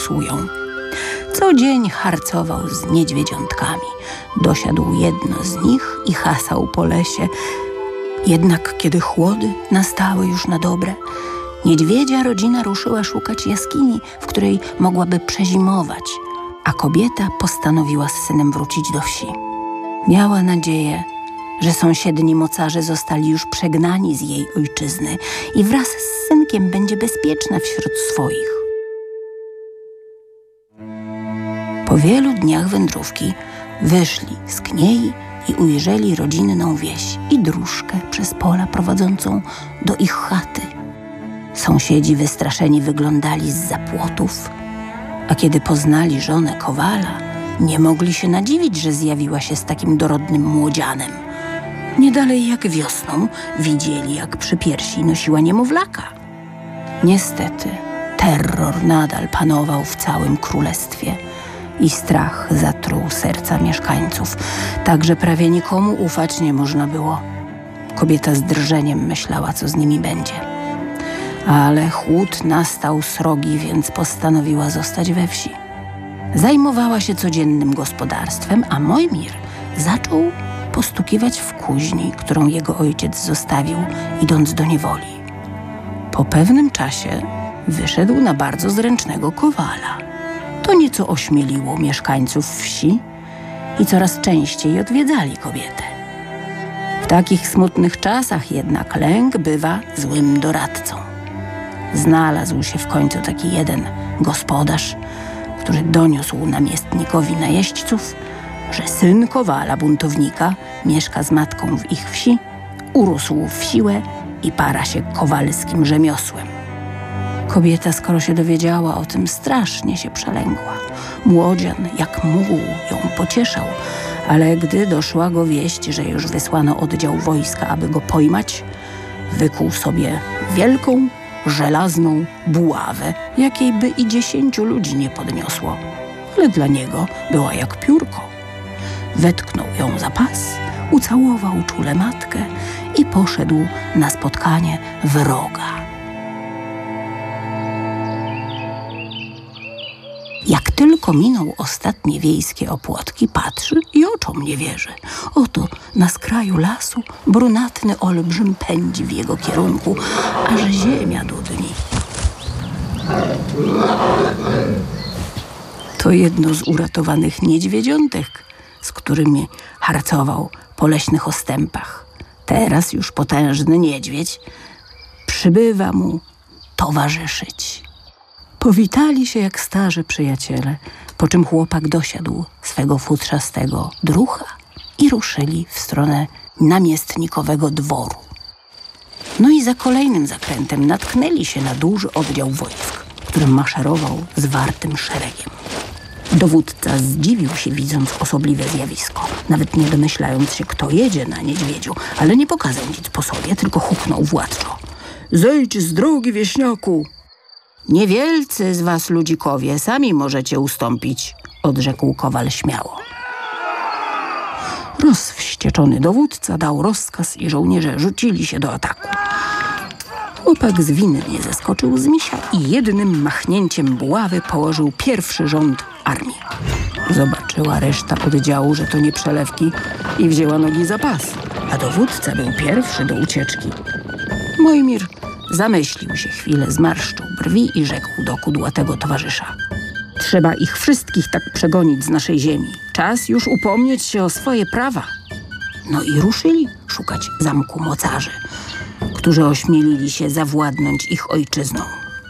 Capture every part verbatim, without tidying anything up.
pasują. Co dzień harcował z niedźwiedziątkami. Dosiadł jedno z nich i hasał po lesie. Jednak kiedy chłody nastały już na dobre, niedźwiedzia rodzina ruszyła szukać jaskini, w której mogłaby przezimować, a kobieta postanowiła z synem wrócić do wsi. Miała nadzieję, że sąsiedni mocarze zostali już przegnani z jej ojczyzny i wraz z synkiem będzie bezpieczna wśród swoich. Po wielu dniach wędrówki wyszli z kniei i ujrzeli rodzinną wieś i dróżkę przez pola prowadzącą do ich chaty. Sąsiedzi wystraszeni wyglądali zza płotów, a kiedy poznali żonę Kowala, nie mogli się nadziwić, że zjawiła się z takim dorodnym młodzianem. Nie dalej jak wiosną widzieli, jak przy piersi nosiła niemowlaka. Niestety, terror nadal panował w całym królestwie i strach zatruł serca mieszkańców, tak że prawie nikomu ufać nie można było. Kobieta z drżeniem myślała, co z nimi będzie. Ale chłód nastał srogi, więc postanowiła zostać we wsi. Zajmowała się codziennym gospodarstwem, a Mojmir zaczął postukiwać w kuźni, którą jego ojciec zostawił, idąc do niewoli. Po pewnym czasie wyszedł na bardzo zręcznego Kowala. To nieco ośmieliło mieszkańców wsi i coraz częściej odwiedzali kobietę. W takich smutnych czasach jednak lęk bywa złym doradcą. Znalazł się w końcu taki jeden gospodarz, który doniósł namiestnikowi najeźdźców, że syn Kowala, buntownika, mieszka z matką w ich wsi, urósł w siłę i para się kowalskim rzemiosłem. Kobieta, skoro się dowiedziała o tym, strasznie się przelękła. Młodzian, jak mógł, ją pocieszał, ale gdy doszła go wieść, że już wysłano oddział wojska, aby go pojmać, wykuł sobie wielką, żelazną buławę, jakiej by i dziesięciu ludzi nie podniosło, ale dla niego była jak piórko. Wetknął ją za pas, ucałował czule matkę i poszedł na spotkanie wroga. Jak tylko minął ostatnie wiejskie opłotki, patrzy i oczom nie wierzy. Oto na skraju lasu brunatny olbrzym pędzi w jego kierunku, aż ziemia dudni. To jedno z uratowanych niedźwiedziątek, z którymi harcował po leśnych ostępach. Teraz już potężny niedźwiedź przybywa mu towarzyszyć. Powitali się jak starzy przyjaciele, po czym chłopak dosiadł swego futrzastego drucha i ruszyli w stronę namiestnikowego dworu. No i za kolejnym zakrętem natknęli się na duży oddział wojsk, który maszerował zwartym szeregiem. Dowódca zdziwił się, widząc osobliwe zjawisko, nawet nie domyślając się, kto jedzie na niedźwiedziu, ale nie pokazał nic po sobie, tylko huknął władczo. Zejdź z drogi, wieśniaku! Niewielcy z was, ludzikowie, sami możecie ustąpić, odrzekł Kowal śmiało. Rozwścieczony dowódca dał rozkaz i żołnierze rzucili się do ataku. Chłopak zwinnie zeskoczył z misia i jednym machnięciem buławy położył pierwszy rząd armii. Zobaczyła reszta oddziału, że to nie przelewki i wzięła nogi za pas, a dowódca był pierwszy do ucieczki. Mojmir zamyślił się chwilę, zmarszczył brwi i rzekł do kudłatego towarzysza. Trzeba ich wszystkich tak przegonić z naszej ziemi. Czas już upomnieć się o swoje prawa. No i ruszyli szukać zamku mocarzy, którzy ośmielili się zawładnąć ich ojczyzną.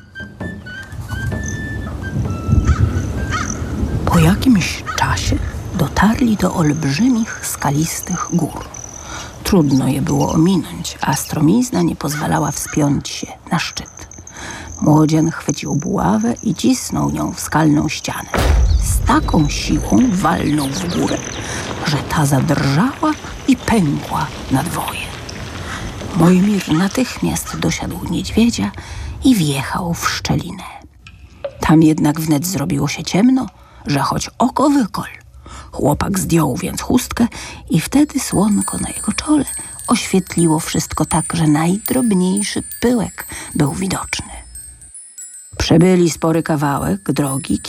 Po jakimś czasie dotarli do olbrzymich, skalistych gór. Trudno je było ominąć, a stromizna nie pozwalała wspiąć się na szczyt. Młodzian chwycił buławę i cisnął nią w skalną ścianę. Z taką siłą walnął w górę, że ta zadrżała i pękła na dwoje. Mojmir natychmiast dosiadł niedźwiedzia i wjechał w szczelinę. Tam jednak wnet zrobiło się ciemno, że choć oko wykol. Chłopak zdjął więc chustkę i wtedy słonko na jego czole oświetliło wszystko tak, że najdrobniejszy pyłek był widoczny. Przebyli spory kawałek drogi,